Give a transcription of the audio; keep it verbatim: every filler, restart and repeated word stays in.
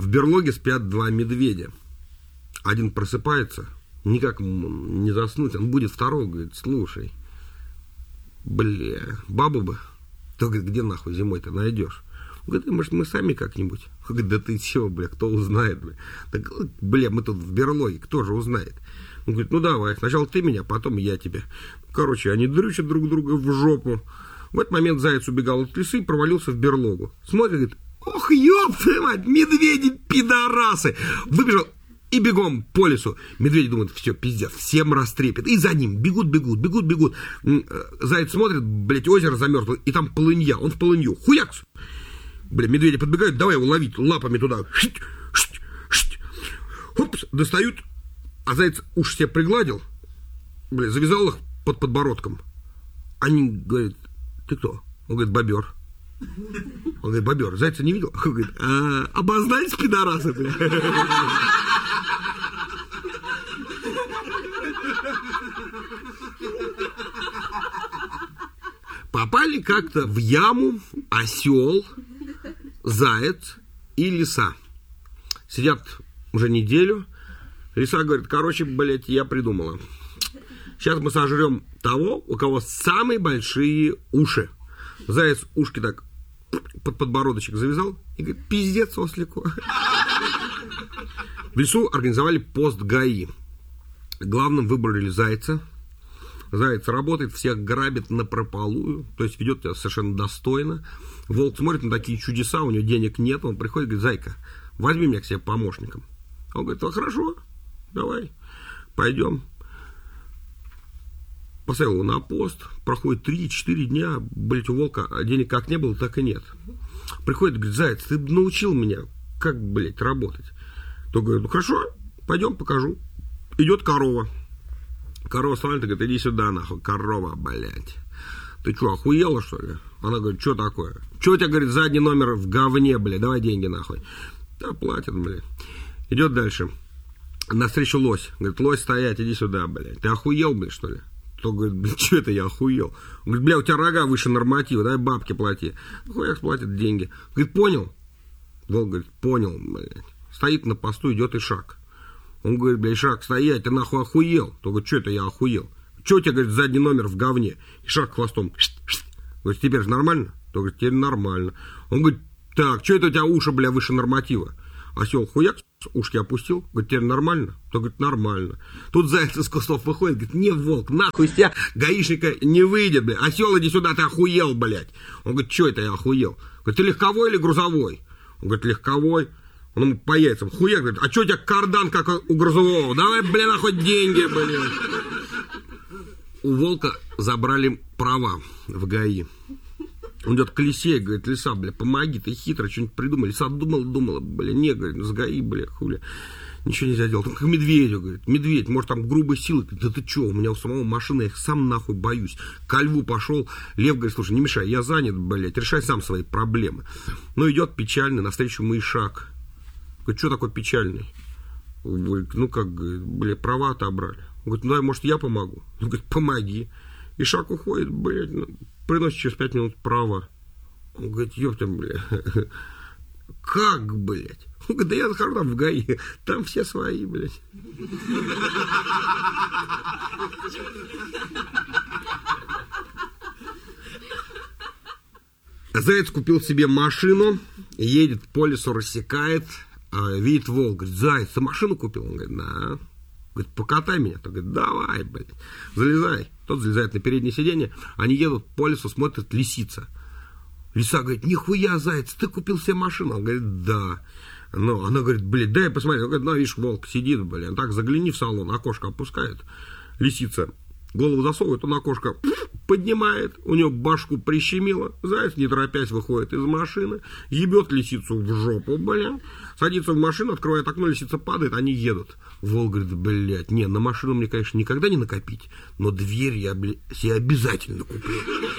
берлоге спят два медведя. Один просыпается, никак не заснуть, он будет второго, говорит, слушай, бля, бабу бы, то, говорит, где нахуй зимой-то найдешь? Он говорит, может, мы сами как-нибудь? Он говорит, да ты чего, бля, кто узнает, бля? Так, бля, мы тут в берлоге, кто же узнает? Он говорит, ну давай, сначала ты меня, потом я тебя. Короче, они дрючат друг друга в жопу. В этот момент заяц убегал от лисы и провалился в берлогу. Смотрит, говорит, ох, ёб твою мать, медведи-пидорасы! Выбежал и бегом по лесу. Медведи думают, все, пиздец, всем растрепет. И за ним бегут, бегут, бегут, бегут. Заяц смотрит, блядь, озеро замерзло, и там полынья. Он в полынью. Хуякс! Бля, медведи подбегают, давай его ловить лапами туда. Шить, шить, шить. Хопс, достают. А заяц уши себе пригладил. Бля, завязал их под подбородком. Они говорят, ты кто? Он говорит, бобер. Он говорит, бобер, зайца не видел? Он говорит, а, обознались, пидорасы, бля. Попали как-то в яму осел, заяц и лиса. Сидят уже неделю. Лиса говорит, короче, блядь, я придумала. Сейчас мы сожрем того, у кого самые большие уши. Заяц ушки так под подбородочек завязал и говорит, пиздец ослику. В лесу организовали пост ГАИ. Главным выбрали зайца. Заяц работает, всех грабит напропалую, то есть ведет себя совершенно достойно. Волк смотрит на такие чудеса, у него денег нет, он приходит и говорит, зайка, возьми меня к себе помощником. Он говорит, ну хорошо, давай, пойдем. Поставил его на пост, проходит три-четыре дня, блядь, у волка денег как не было, так и нет. Приходит, говорит, заяц, ты научил меня, как, блядь, работать. То говорит, ну хорошо, пойдем, покажу. Идет корова. Корова смотрит и говорит, иди сюда, нахуй, корова, блядь. Ты что, охуела, что ли? Она говорит, что такое? Что у тебя, говорит, задний номер в говне, блядь, давай деньги, нахуй. Да, платят, блядь. Идет дальше. Навстречу лось. Говорит, лось, стоять, иди сюда, блядь. Ты охуел, блядь, что ли? Кто говорит, блядь, что это я охуел? Он говорит, бля, у тебя рога выше норматива, дай бабки плати. Хуяк платит деньги. Говорит, понял? Волк говорит, понял, блядь. Стоит на посту, идет Ишак. Он говорит, блядь, Ишак, стоять, ты нахуй охуел? То говорит, что это я охуел? Что у тебя, говорит, задний номер в говне? Ишак хвостом. Говорит, теперь же нормально? То говорит, теперь нормально. Он говорит, так, что это у тебя уши, бля, выше норматива? Осел хуяк, ушки опустил, говорит, теперь нормально? То говорит, нормально. Тут заяц из кустов выходит, говорит, не, волк, нахуй из тебя гаишника не выйдет, блядь. Осел, иди сюда, ты охуел, блядь. Он говорит, что это я охуел? Говорит, ты легковой или грузовой? Он говорит, легковой. Он ему по яйцам, хуяк, говорит, а что у тебя кардан, как у грузового? Давай, бля, нахуй деньги, блядь. У волка забрали права в ГАИ. Он идет к лисе и говорит, лиса, бля, помоги, ты хитро что-нибудь придумай. Лиса думала, думала, бля, не, говорит, с ГАИ, бля, хули. Ничего нельзя делать. Он к медведю, говорит, медведь, может, там грубой силы. Да ты что, у меня у самого машина, я их сам нахуй боюсь. Ко льву пошел, лев говорит, слушай, не мешай, я занят, блядь, решай сам свои проблемы. Ну, идет печальный, навстречу ему Ишак. Говорит, что такое печальный? Говорит, ну, как, бля, права отобрали. Он говорит, ну, дай, может, я помогу? Он говорит, помоги. Ишак уходит, блядь, ну, приносит через пять минут права. Он говорит, ёпта, бля, как, блядь? Он говорит, да я захожу там в ГАИ, там все свои, блядь. Заяц купил себе машину, едет по лесу, рассекает, видит волк, говорит, заяц, ты машину купил? Он говорит, да. Говорит, покатай меня. Тот говорит, давай, блядь, залезай. Тот залезает на переднее сиденье, они едут по лесу, смотрят лисица. Лиса говорит, нихуя, заяц, ты купил себе машину? Он говорит, да. Но она говорит, блядь, дай посмотри. Он говорит, ну, видишь, волк сидит, блядь, так загляни в салон, окошко опускает. Лисица голову засовывает, он окошко поднимает, у него башку прищемило, заяц, не торопясь, выходит из машины, ебет лисицу в жопу, блядь, садится в машину, открывает окно, лисица падает, они едут. Волк говорит, блядь, не, на машину мне, конечно, никогда не накопить, но дверь я, блядь, себе обязательно куплю.